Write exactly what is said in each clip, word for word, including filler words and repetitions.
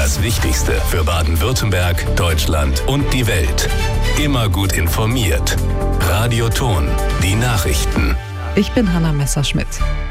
Das Wichtigste für Baden-Württemberg, Deutschland und die Welt. Immer gut informiert. Radio Ton, die Nachrichten. Ich bin Hanna Messerschmidt.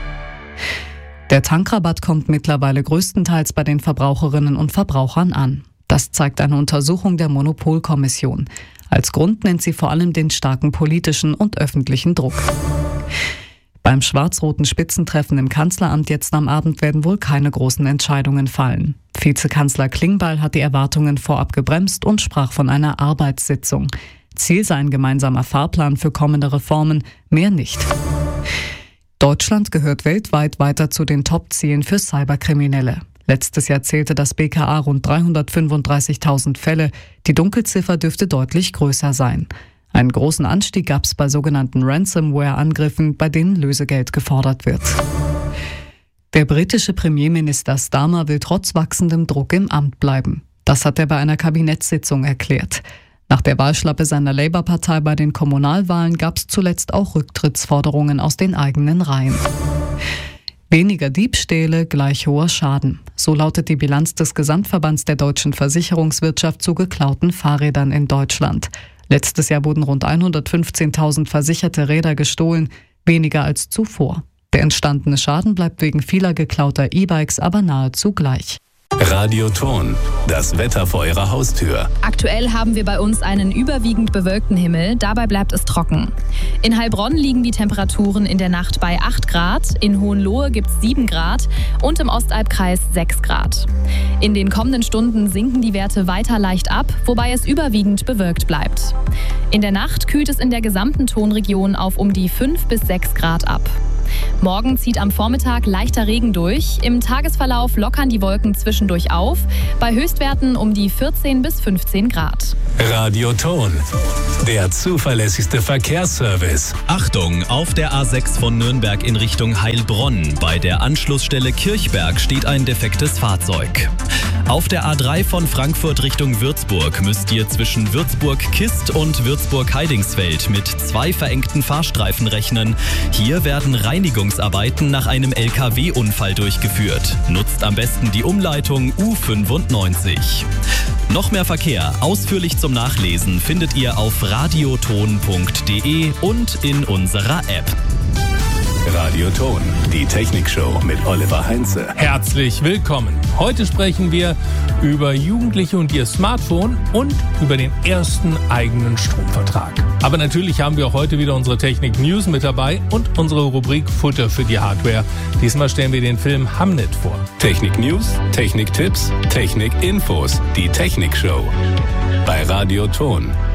Der Tankrabatt kommt mittlerweile größtenteils bei den Verbraucherinnen und Verbrauchern an. Das zeigt eine Untersuchung der Monopolkommission. Als Grund nennt sie vor allem den starken politischen und öffentlichen Druck. Beim schwarz-roten Spitzentreffen im Kanzleramt jetzt am Abend werden wohl keine großen Entscheidungen fallen. Vizekanzler Klingbeil hat die Erwartungen vorab gebremst und sprach von einer Arbeitssitzung. Ziel sei ein gemeinsamer Fahrplan für kommende Reformen, mehr nicht. Deutschland gehört weltweit weiter zu den Top-Zielen für Cyberkriminelle. Letztes Jahr zählte das B K A rund dreihundertfünfunddreißigtausend Fälle. Die Dunkelziffer dürfte deutlich größer sein. Einen großen Anstieg gab es bei sogenannten Ransomware-Angriffen, bei denen Lösegeld gefordert wird. Der britische Premierminister Starmer will trotz wachsendem Druck im Amt bleiben. Das hat er bei einer Kabinettssitzung erklärt. Nach der Wahlschlappe seiner Labour-Partei bei den Kommunalwahlen gab es zuletzt auch Rücktrittsforderungen aus den eigenen Reihen. Weniger Diebstähle, gleich hoher Schaden. So lautet die Bilanz des Gesamtverbands der deutschen Versicherungswirtschaft zu geklauten Fahrrädern in Deutschland. Letztes Jahr wurden rund hundertfünfzehntausend versicherte Räder gestohlen, weniger als zuvor. Der entstandene Schaden bleibt wegen vieler geklauter E-Bikes aber nahezu gleich. Radio Ton, das Wetter vor Ihrer Haustür. Aktuell haben wir bei uns einen überwiegend bewölkten Himmel, dabei bleibt es trocken. In Heilbronn liegen die Temperaturen in der Nacht bei acht Grad, in Hohenlohe gibt es sieben Grad und im Ostalbkreis sechs Grad. In den kommenden Stunden sinken die Werte weiter leicht ab, wobei es überwiegend bewölkt bleibt. In der Nacht kühlt es in der gesamten Tonregion auf um die fünf bis sechs Grad ab. Morgen zieht am Vormittag leichter Regen durch. Im Tagesverlauf lockern die Wolken zwischendurch auf, bei Höchstwerten um die vierzehn bis fünfzehn Grad. Radio Ton, der zuverlässigste Verkehrsservice. Achtung, auf der A sechs von Nürnberg in Richtung Heilbronn. Bei der Anschlussstelle Kirchberg steht ein defektes Fahrzeug. Auf der A drei von Frankfurt Richtung Würzburg müsst ihr zwischen Würzburg-Kist und Würzburg-Heidingsfeld mit zwei verengten Fahrstreifen rechnen. Hier werden Reinigungsarbeiten nach einem L K W-Unfall durchgeführt. Nutzt am besten die Umleitung U fünfundneunzig. Noch mehr Verkehr, ausführlich zum Nachlesen, findet ihr auf radioton punkt de und in unserer App. Radio Ton, die Technikshow mit Oliver Heinze. Herzlich willkommen. Heute sprechen wir über Jugendliche und ihr Smartphone und über den ersten eigenen Stromvertrag. Aber natürlich haben wir auch heute wieder unsere Technik-News mit dabei und unsere Rubrik Futter für die Hardware. Diesmal stellen wir den Film Hamnet vor. Technik-News, Technik-Tipps, Technik-Infos, die Technikshow bei Radio Ton.